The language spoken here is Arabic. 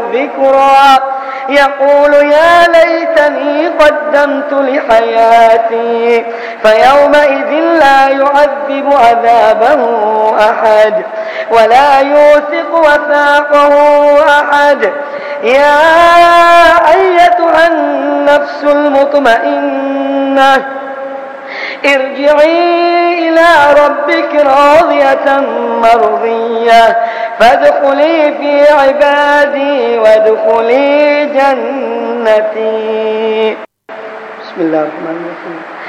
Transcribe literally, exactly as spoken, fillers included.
ذكرا يقول يا ليتني قدمت لحياتي فيومئذ لا يعذب عذابه أحد ولا يوثق وثاقه أحد. يا أيتها النفس المطمئنة ارجعي إلى ربك راضية مرضية فادخلي في عبادي وادخلي جنتي. بسم الله الرحمن الرحيم.